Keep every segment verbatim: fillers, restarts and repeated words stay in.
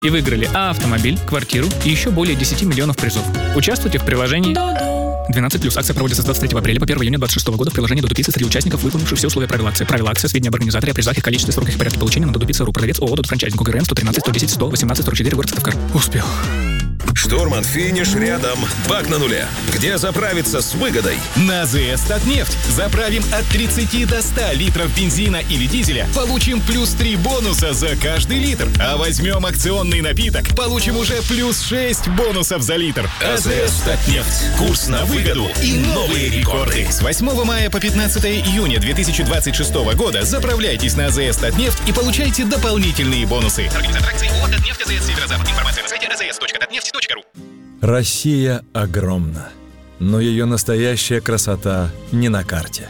и выиграли автомобиль, квартиру и еще более десять миллионов призов. Участвуйте в приложении двенадцать плюс. Акция проводится с двадцать третьего апреля по первого июня двадцать шестого года в приложении Додо Пицца среди участников, выполнивших все условия правил акции. Правила акции, сведения об организаторе, о призах, их количестве, сроках и порядке получения на Додо Пицца точка ру. Продавец ООО «Додо Франчайзинг», ГРН сто тринадцать сто десять сто восемнадцать сорок четыре, город Сыктывкар. Успел. Штурман, финиш рядом. Бак на нуле. Где заправиться с выгодой? На АЗС «Татнефть». Заправим от тридцати до ста литров бензина или дизеля. Получим плюс три бонуса за каждый литр. А возьмем акционный напиток. Получим уже плюс шесть бонусов за литр. АЗС «Татнефть». Курс на выгоду и новые рекорды. С восьмого мая по пятнадцатое июня две тысячи двадцать шестого года заправляйтесь на АЗС «Татнефть» и получайте дополнительные бонусы. Организатор акции ООО «Татнефть АЗС Северо-Запад». Информация на сайте а зэ эс точка татнефть точка ру. Россия огромна, но ее настоящая красота не на карте.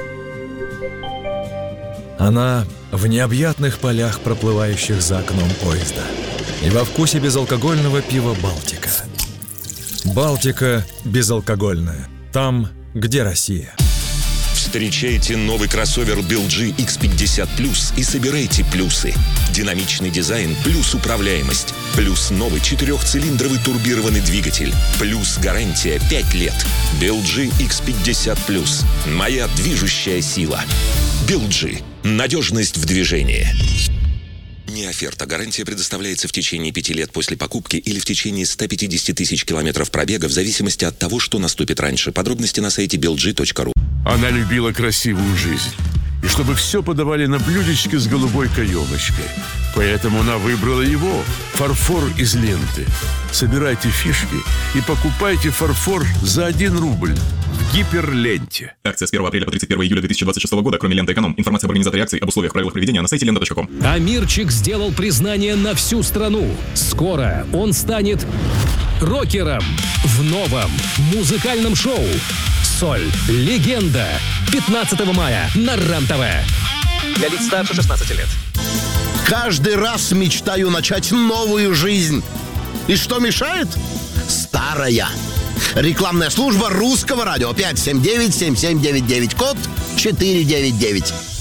Она в необъятных полях, проплывающих за окном поезда, и во вкусе безалкогольного пива «Балтика». «Балтика» безалкогольная. Там, где Россия. Встречайте новый кроссовер би эл джи икс пятьдесят плюс и собирайте плюсы. Динамичный дизайн плюс управляемость. Плюс новый четырехцилиндровый турбированный двигатель. Плюс гарантия пять лет. би эл джи икс пятьдесят плюс. Моя движущая сила. би эл джи. Надежность в движении. Не оферта. Гарантия предоставляется в течение пяти лет после покупки или в течение ста пятидесяти тысяч километров пробега в зависимости от того, что наступит раньше. Подробности на сайте би эл джи точка ру. Она любила красивую жизнь. И чтобы все подавали на блюдечке с голубой каемочкой. Поэтому она выбрала его. Фарфор из ленты. Собирайте фишки и покупайте фарфор за один рубль в гиперленте. Акция с первого апреля по тридцать первого июля две тысячи двадцать шестого года, кроме ленты «Эконом». Информация об организаторе акции, об условиях, правилах проведения на сайте лента точка ком. Амирчик сделал признание на всю страну. Скоро он станет рокером в новом музыкальном шоу «Соль. Легенда». пятнадцатого мая на РЕН-ТВ. Для лиц старше шестнадцати лет. Каждый раз мечтаю начать новую жизнь. И что мешает? Старая. Рекламная служба Русского радио. пять семь девять семь семь девять девять, код четыре девять девять.